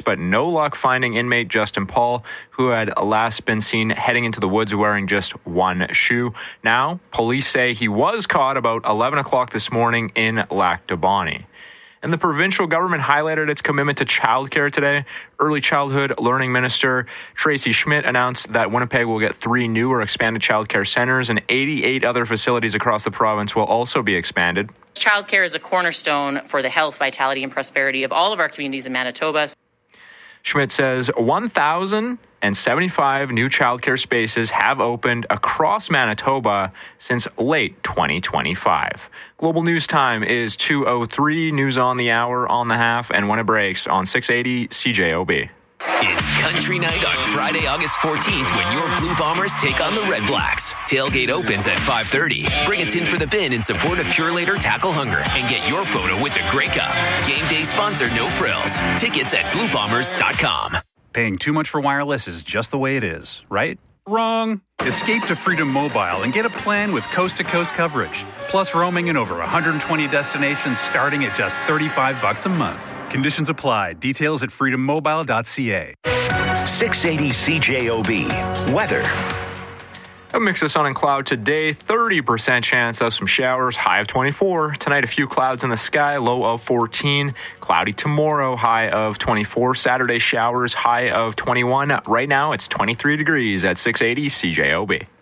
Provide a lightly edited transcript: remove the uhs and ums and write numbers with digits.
but no luck finding inmate Justin Paul, who had last been seen heading into the woods wearing just one shoe. Now, police say he was caught about 11 o'clock this morning in Lac du Bonnet. And the provincial government highlighted its commitment to childcare today. Early Childhood Learning Minister Tracy Schmidt announced that Winnipeg will get 3 new or expanded childcare centres, and 88 other facilities across the province will also be expanded. Childcare is a cornerstone for the health, vitality, and prosperity of all of our communities in Manitoba. Schmidt says 1,075 new childcare spaces have opened across Manitoba since late 2025. Global News Time is 2:03. News on the hour, on the half, and when it breaks on 680 CJOB. It's Country Night on Friday, August 14th when your Blue Bombers take on the Red Blacks. Tailgate opens at 5:30. Bring a tin for the bin in support of Purelator Tackle Hunger and get your photo with the Grey Cup. Game day sponsor No Frills. Tickets at bluebombers.com. Paying too much for wireless is just the way it is, right? Wrong. Escape to Freedom Mobile and get a plan with coast-to-coast coverage, plus roaming in over 120 destinations starting at just $35 a month. Conditions apply. Details at freedommobile.ca. 680 CJOB. Weather. A mix of sun and cloud today, 30% chance of some showers, high of 24. Tonight, a few clouds in the sky, low of 14. Cloudy tomorrow, high of 24. Saturday, showers, high of 21. Right now, it's 23 degrees at 680 CJOB.